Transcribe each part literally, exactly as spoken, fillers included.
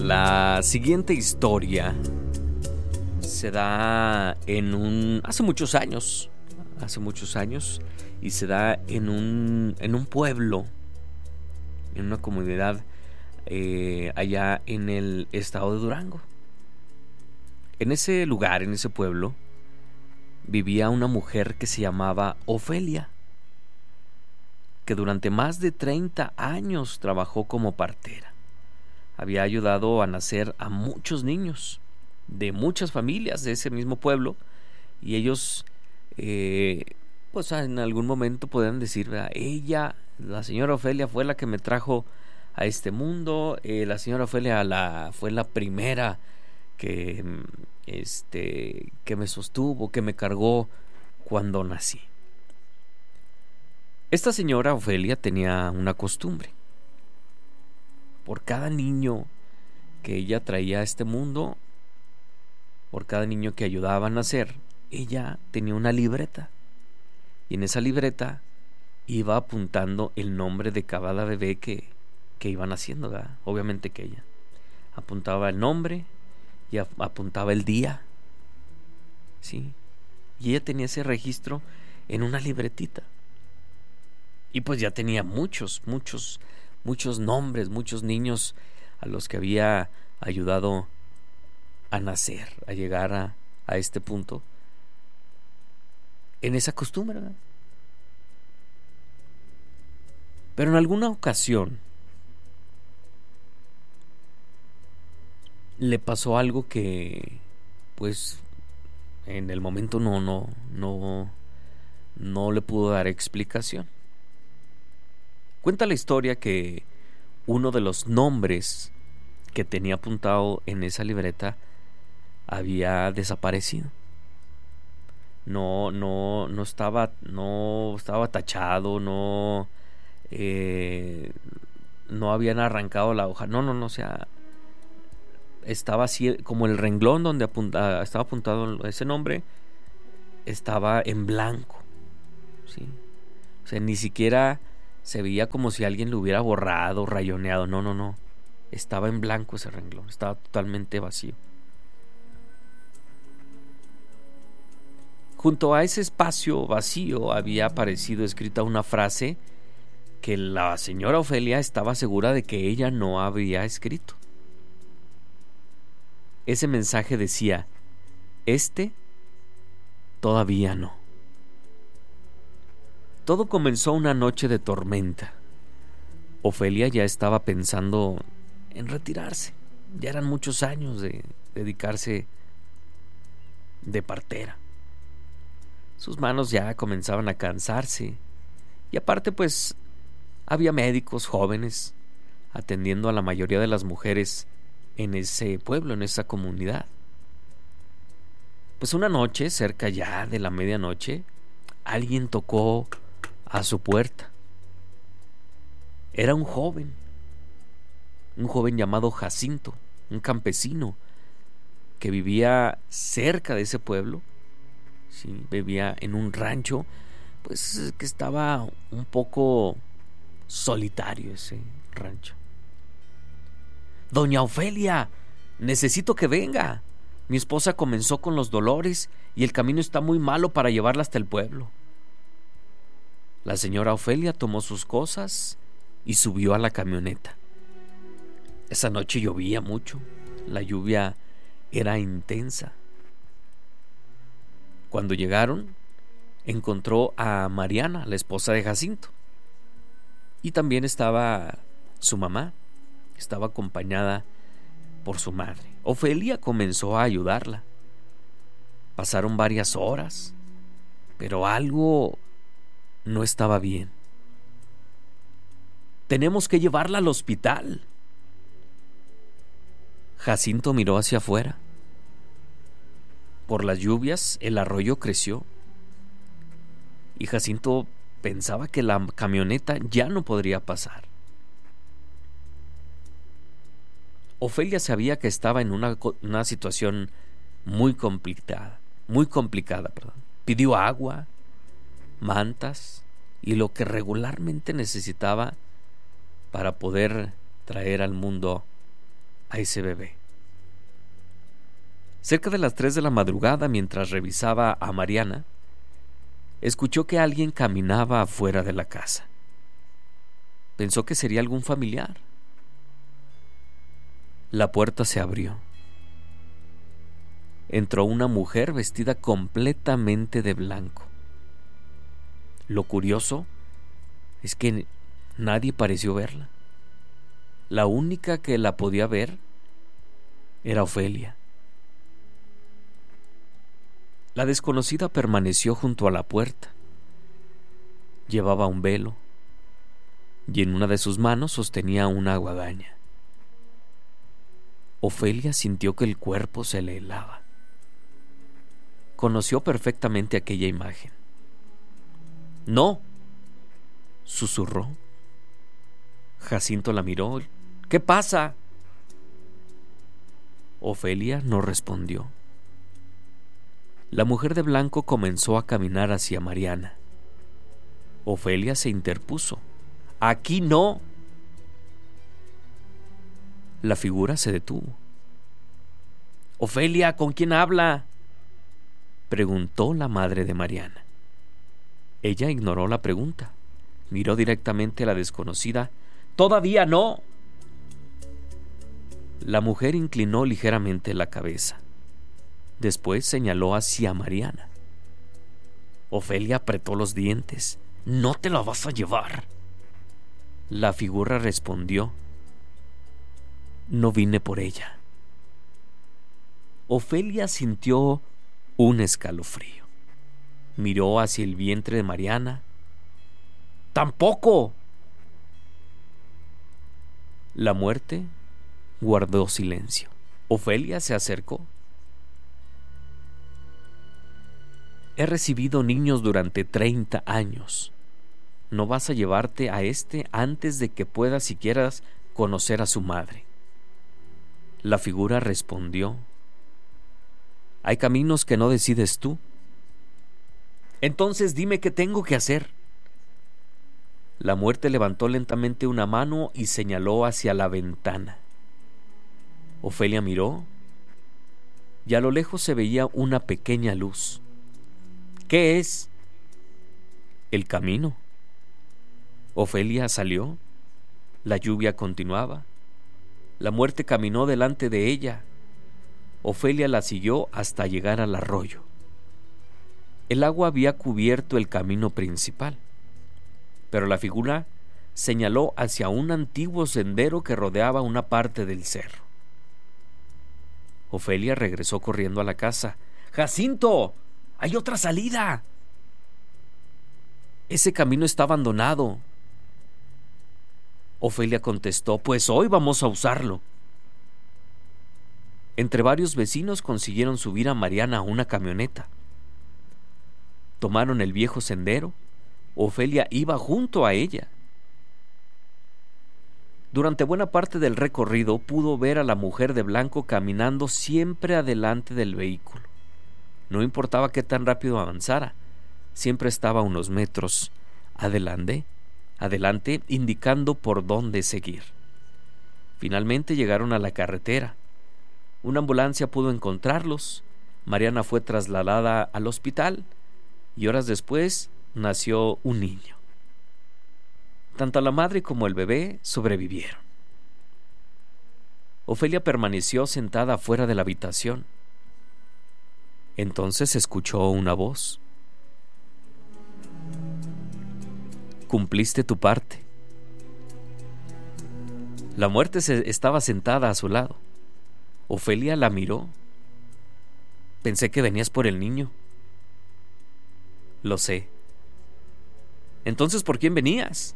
La siguiente historia se da en un... hace muchos años, hace muchos años, y se da en un, en un pueblo, en una comunidad eh, allá en el estado de Durango. En ese lugar, en ese pueblo, vivía una mujer que se llamaba Ofelia, que durante más de treinta años trabajó como partera. Había ayudado a nacer a muchos niños de muchas familias de ese mismo pueblo, y ellos eh, pues en algún momento podían decir, ¿verdad? Ella, la señora Ofelia, fue la que me trajo a este mundo. Eh, la señora Ofelia la, fue la primera que, este, que me sostuvo, que me cargó cuando nací. Esta señora Ofelia tenía una costumbre. Por cada niño que ella traía a este mundo, por cada niño que ayudaba a nacer, ella tenía una libreta. Y en esa libreta iba apuntando el nombre de cada bebé que, que iba naciendo, ¿verdad? Obviamente que ella apuntaba el nombre y ap- apuntaba el día, ¿sí? Y ella tenía ese registro en una libretita. Y pues ya tenía muchos, muchos, muchos nombres, muchos niños a los que había ayudado a nacer, a llegar a, a este punto, en esa costumbre, ¿verdad? Pero en alguna ocasión le pasó algo que, pues, en el momento no, no, no, no le pudo dar explicación. Cuenta la historia que uno de los nombres que tenía apuntado en esa libreta había desaparecido. No, no, no estaba, no estaba tachado, no, eh, no habían arrancado la hoja. No, no, no, o sea, estaba así como el renglón donde apunta, estaba apuntado ese nombre, estaba en blanco, ¿sí? O sea, ni siquiera se veía como si alguien lo hubiera borrado, rayoneado. No, no, no. Estaba en blanco ese renglón, estaba totalmente vacío. Junto a ese espacio vacío había aparecido escrita una frase que la señora Ofelia estaba segura de que ella no había escrito. Ese mensaje decía: este todavía no. Todo comenzó una noche de tormenta. Ofelia ya estaba pensando en retirarse. Ya eran muchos años de dedicarse de partera. Sus manos ya comenzaban a cansarse. Y aparte, pues, había médicos jóvenes atendiendo a la mayoría de las mujeres en ese pueblo, en esa comunidad. Pues una noche, cerca ya de la medianoche, alguien tocó a su puerta. Era un joven, un joven llamado Jacinto, un campesino que vivía cerca de ese pueblo. Sí, vivía en un rancho, pues que estaba un poco solitario ese rancho. Doña Ofelia, necesito que venga. Mi esposa comenzó con los dolores y el camino está muy malo para llevarla hasta el pueblo. La señora Ofelia tomó sus cosas y subió a la camioneta. Esa noche llovía mucho, la lluvia era intensa. Cuando llegaron, encontró a Mariana, la esposa de Jacinto. Y también estaba su mamá, estaba acompañada por su madre. Ofelia comenzó a ayudarla. Pasaron varias horas, pero algo no estaba bien. Tenemos que llevarla al hospital. Jacinto miró hacia afuera. Por las lluvias, el arroyo creció. Y Jacinto pensaba que la camioneta ya no podría pasar. Ofelia sabía que estaba en una, una situación muy complicada, muy complicada, perdón. Pidió agua, mantas y lo que regularmente necesitaba para poder traer al mundo a ese bebé. Cerca de las tres de la madrugada, mientras revisaba a Mariana, escuchó que alguien caminaba afuera de la casa. Pensó que sería algún familiar. La puerta se abrió. Entró una mujer vestida completamente de blanco. Lo curioso es que nadie pareció verla. La única que la podía ver era Ofelia. La desconocida permaneció junto a la puerta. Llevaba un velo y en una de sus manos sostenía una guadaña. Ofelia sintió que el cuerpo se le helaba. Conoció perfectamente aquella imagen. «No», susurró. Jacinto la miró. «¿Qué pasa?». Ofelia no respondió. La mujer de blanco comenzó a caminar hacia Mariana. Ofelia se interpuso. «¡Aquí no!». La figura se detuvo. «Ofelia, ¿con quién habla?», preguntó la madre de Mariana. Ella ignoró la pregunta. Miró directamente a la desconocida. «¡Todavía no!». La mujer inclinó ligeramente la cabeza. Después señaló hacia Mariana. Ofelia apretó los dientes. «¡No te la vas a llevar!». La figura respondió. «No vine por ella». Ofelia sintió un escalofrío. Miró hacia el vientre de Mariana. «¡Tampoco!». La muerte guardó silencio. Ofelia se acercó. «He recibido niños durante treinta años. No vas a llevarte a este antes de que puedas siquiera conocer a su madre». La figura respondió. «Hay caminos que no decides tú. Entonces dime qué tengo que hacer». La muerte levantó lentamente una mano y señaló hacia la ventana. Ofelia miró y a lo lejos se veía una pequeña luz. «¿Qué es?». «El camino». Ofelia salió. La lluvia continuaba. La muerte caminó delante de ella. Ofelia la siguió hasta llegar al arroyo. El agua había cubierto el camino principal, pero la figura señaló hacia un antiguo sendero que rodeaba una parte del cerro. Ofelia regresó corriendo a la casa. «¡Jacinto! ¡Hay otra salida!». «Ese camino está abandonado». Ofelia contestó. «Pues hoy vamos a usarlo». Entre varios vecinos consiguieron subir a Mariana a una camioneta. Tomaron el viejo sendero. Ofelia iba junto a ella. Durante buena parte del recorrido pudo ver a la mujer de blanco caminando siempre adelante del vehículo. No importaba qué tan rápido avanzara, siempre estaba unos metros adelante, adelante, indicando por dónde seguir. Finalmente llegaron a la carretera. Una ambulancia pudo encontrarlos. Mariana fue trasladada al hospital y horas después nació un niño. Tanto la madre como el bebé sobrevivieron. Ofelia permaneció sentada afuera de la habitación. Entonces escuchó una voz. «Cumpliste tu parte». La muerte se estaba sentada a su lado. Ofelia la miró. «Pensé que venías por el niño». «Lo sé». «Entonces, ¿por quién venías?».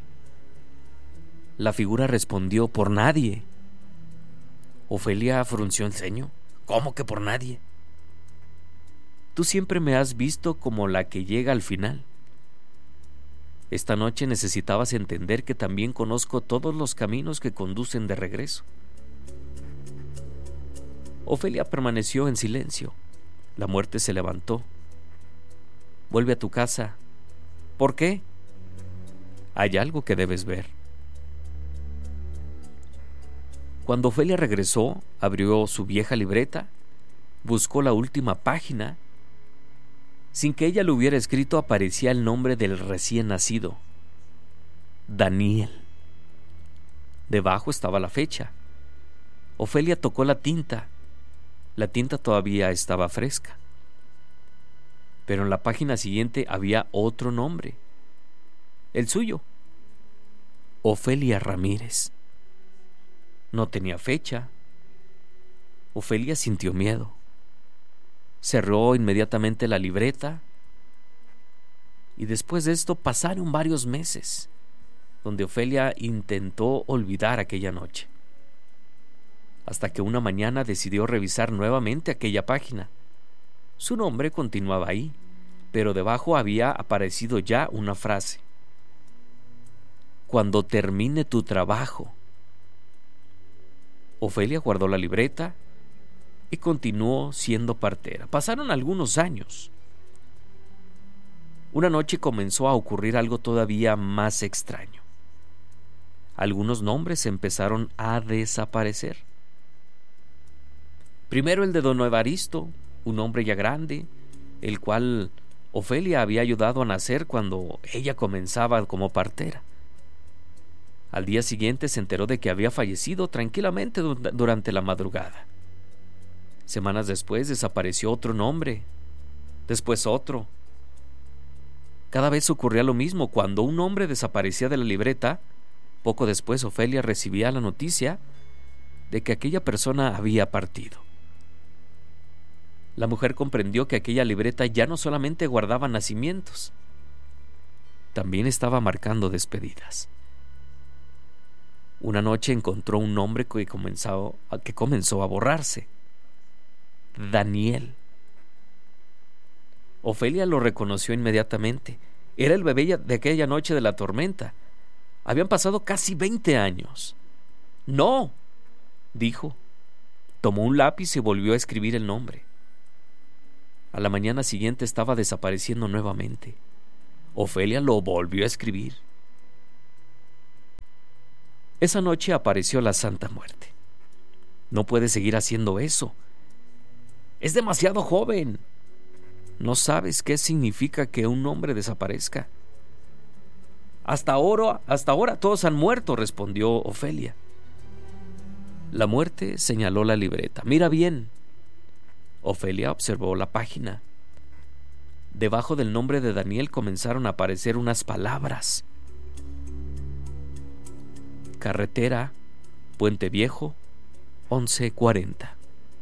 La figura respondió: «Por nadie». Ofelia frunció el ceño. «¿Cómo que por nadie?». «Tú siempre me has visto como la que llega al final. Esta noche necesitabas entender que también conozco todos los caminos que conducen de regreso». Ofelia permaneció en silencio. La muerte se levantó. «Vuelve a tu casa». «¿Por qué?». «Hay algo que debes ver». Cuando Ofelia regresó, abrió su vieja libreta, buscó la última página. Sin que ella lo hubiera escrito, aparecía el nombre del recién nacido, Daniel. Debajo estaba la fecha. Ofelia tocó la tinta. La tinta todavía estaba fresca. Pero en la página siguiente había otro nombre, el suyo, Ofelia Ramírez. No tenía fecha. Ofelia sintió miedo. Cerró inmediatamente la libreta y después de esto pasaron varios meses donde Ofelia intentó olvidar aquella noche, hasta que una mañana decidió revisar nuevamente aquella página. Su nombre continuaba ahí, pero debajo había aparecido ya una frase: cuando termine tu trabajo. Ofelia guardó la libreta y continuó siendo partera. Pasaron algunos años. Una noche comenzó a ocurrir algo todavía más extraño. Algunos nombres empezaron a desaparecer. Primero el de don Evaristo, un hombre ya grande, el cual Ofelia había ayudado a nacer cuando ella comenzaba como partera. Al día siguiente se enteró de que había fallecido tranquilamente durante la madrugada. Semanas después desapareció otro nombre, después otro. Cada vez ocurría lo mismo. Cuando un nombre desaparecía de la libreta, poco después Ofelia recibía la noticia de que aquella persona había partido. La mujer comprendió que aquella libreta ya no solamente guardaba nacimientos, también estaba marcando despedidas. Una noche encontró un nombre que comenzó, que comenzó a borrarse: Daniel. Ofelia lo reconoció inmediatamente. Era el bebé de aquella noche de la tormenta. Habían pasado casi veinte años. ¡No!, dijo. Tomó un lápiz y volvió a escribir el nombre. A la mañana siguiente estaba desapareciendo nuevamente. Ofelia lo volvió a escribir. Esa noche apareció la Santa Muerte. No puede seguir haciendo eso. Es demasiado joven. No sabes qué significa que un hombre desaparezca. Hasta ahora, hasta ahora todos han muerto, respondió Ofelia. La muerte señaló la libreta. Mira bien. Ofelia observó la página. Debajo del nombre de Daniel comenzaron a aparecer unas palabras: carretera, Puente Viejo, once cuarenta.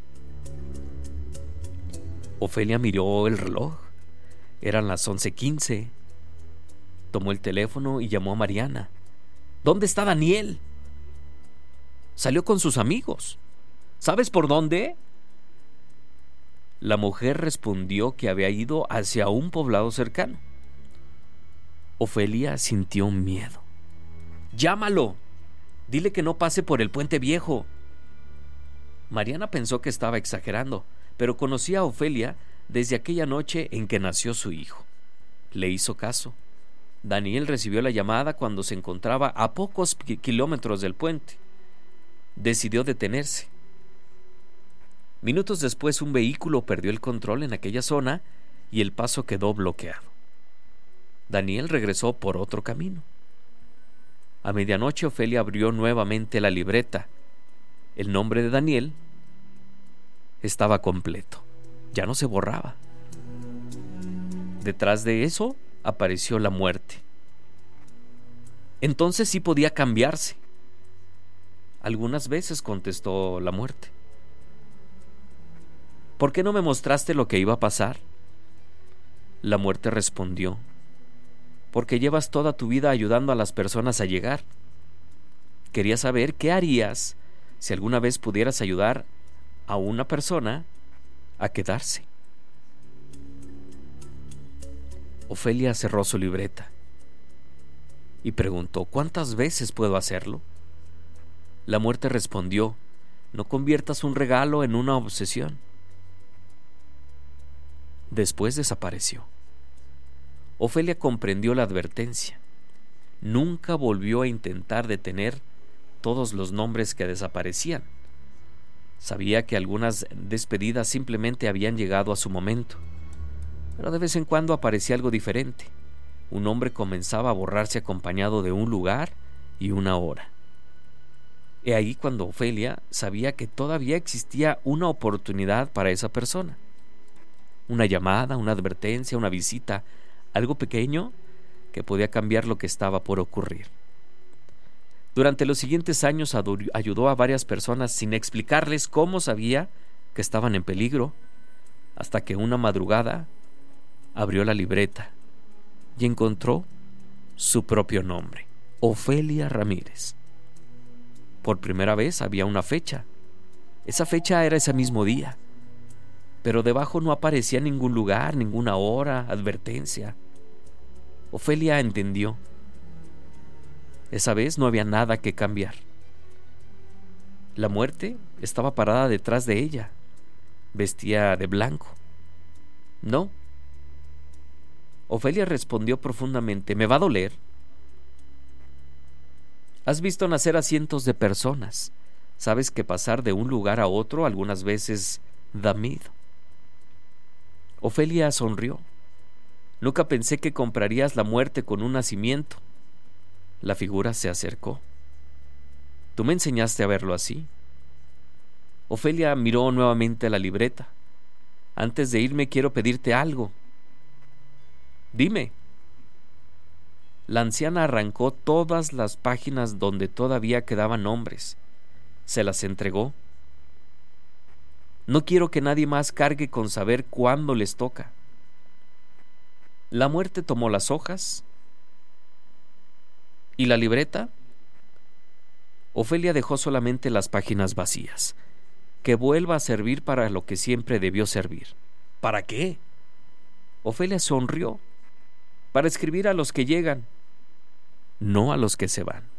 Ofelia miró el reloj. Eran las once quince. Tomó el teléfono y llamó a Mariana. ¿Dónde está Daniel? Salió con sus amigos. ¿Sabes por dónde? La mujer respondió que había ido hacia un poblado cercano. Ofelia sintió miedo. Llámalo. Dile que no pase por el Puente Viejo. Mariana pensó que estaba exagerando, pero conocía a Ofelia desde aquella noche en que nació su hijo. Le hizo caso. Daniel recibió la llamada cuando se encontraba a pocos kilómetros del puente. Decidió detenerse. Minutos después, un vehículo perdió el control en aquella zona y el paso quedó bloqueado. Daniel regresó por otro camino. A medianoche, Ofelia abrió nuevamente la libreta. El nombre de Daniel estaba completo. Ya no se borraba. Detrás de eso apareció la muerte. Entonces sí podía cambiarse. Algunas veces, contestó la muerte. ¿Por qué no me mostraste lo que iba a pasar? La muerte respondió: porque llevas toda tu vida ayudando a las personas a llegar. Quería saber qué harías si alguna vez pudieras ayudar a una persona a quedarse. Ofelia cerró su libreta y preguntó: ¿cuántas veces puedo hacerlo? La muerte respondió: no conviertas un regalo en una obsesión. Después desapareció. Ofelia comprendió la advertencia. Nunca volvió a intentar detener todos los nombres que desaparecían. Sabía que algunas despedidas simplemente habían llegado a su momento, pero de vez en cuando aparecía algo diferente. Un nombre comenzaba a borrarse acompañado de un lugar y una hora. He ahí cuando Ofelia sabía que todavía existía una oportunidad para esa persona. Una llamada, una advertencia, una visita, algo pequeño que podía cambiar lo que estaba por ocurrir. Durante los siguientes años ayudó a varias personas sin explicarles cómo sabía que estaban en peligro, hasta que una madrugada abrió la libreta y encontró su propio nombre, Ofelia Ramírez. Por primera vez había una fecha. Esa fecha era ese mismo día, pero debajo no aparecía ningún lugar, ninguna hora, advertencia. Ofelia entendió. Esa vez no había nada que cambiar. La muerte estaba parada detrás de ella. Vestía de blanco. No. Ofelia respondió profundamente: ¿me va a doler? Has visto nacer a cientos de personas. Sabes que pasar de un lugar a otro algunas veces da miedo. Ofelia sonrió. Nunca pensé que comprarías la muerte con un nacimiento. La figura se acercó. Tú me enseñaste a verlo así. Ofelia miró nuevamente la libreta. Antes de irme quiero pedirte algo. Dime. La anciana arrancó todas las páginas donde todavía quedaban nombres. Se las entregó. No quiero que nadie más cargue con saber cuándo les toca. La muerte tomó las hojas y la libreta. Ofelia dejó solamente las páginas vacías. Que vuelva a servir para lo que siempre debió servir. ¿Para qué? Ofelia sonrió. Para escribir a los que llegan, no a los que se van.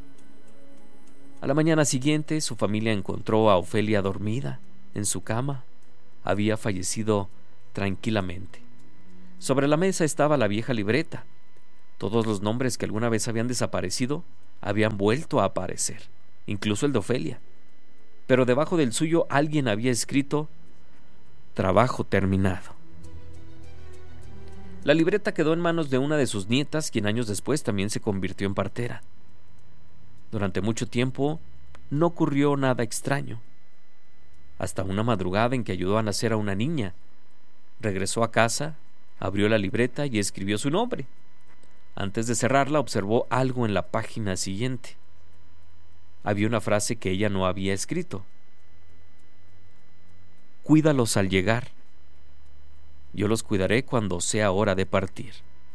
A la mañana siguiente, su familia encontró a Ofelia dormida en su cama. Había fallecido tranquilamente. Sobre la mesa estaba la vieja libreta. Todos los nombres que alguna vez habían desaparecido habían vuelto a aparecer, incluso el de Ofelia. Pero debajo del suyo alguien había escrito: trabajo terminado. La libreta quedó en manos de una de sus nietas, quien años después también se convirtió en partera. Durante mucho tiempo no ocurrió nada extraño, hasta una madrugada en que ayudó a nacer a una niña. Regresó a casa, abrió la libreta y escribió su nombre. Antes de cerrarla, observó algo en la página siguiente. Había una frase que ella no había escrito: cuídalos al llegar. Yo los cuidaré cuando sea hora de partir.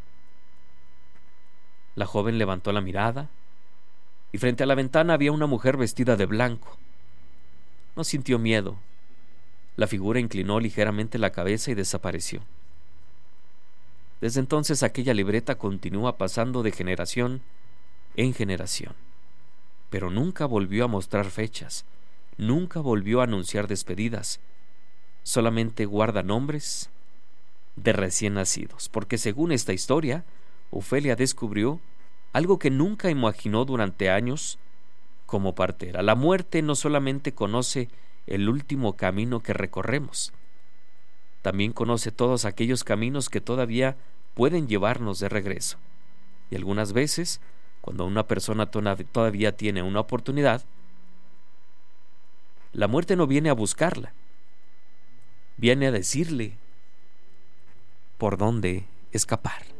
La joven levantó la mirada y frente a la ventana había una mujer vestida de blanco. No sintió miedo. La figura inclinó ligeramente la cabeza y desapareció. Desde entonces aquella libreta continúa pasando de generación en generación, pero nunca volvió a mostrar fechas, nunca volvió a anunciar despedidas, solamente guarda nombres de recién nacidos, porque según esta historia, Ofelia descubrió algo que nunca imaginó durante años como partera. La muerte no solamente conoce el último camino que recorremos, también conoce todos aquellos caminos que todavía pueden llevarnos de regreso. Y algunas veces, cuando una persona todavía tiene una oportunidad, la muerte no viene a buscarla, viene a decirle por dónde escapar.